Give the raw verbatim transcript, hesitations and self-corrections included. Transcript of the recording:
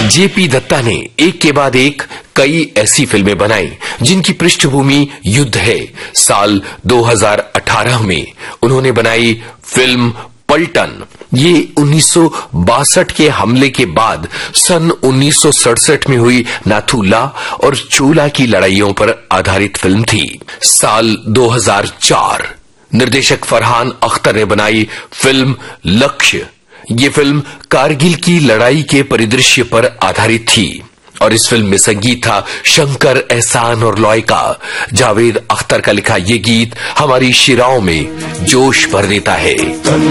JP Dutta ने एक के बाद एक कई ऐसी फिल्में बनाई जिनकी पृष्ठभूमि युद्ध है। साल दो हज़ार अठारह में उन्होंने बनाई फिल्म पलटन। ये उन्नीस सौ बासठ के हमले के बाद सन उन्नीस सौ सड़सठ में हुई नाथूला और चोला की लड़ाइयों पर आधारित फिल्म थी। साल दो हज़ार चार निर्देशक फरहान अख्तर ने बनाई फिल्म लक्ष्य। ये फिल्म कारगिल की लड़ाई के परिदृश्य पर आधारित थी और इस फिल्म में संगीत था शंकर, एहसान और लॉय का। जावेद अख्तर का लिखा ये गीत हमारी शिराओं में जोश भर देता है।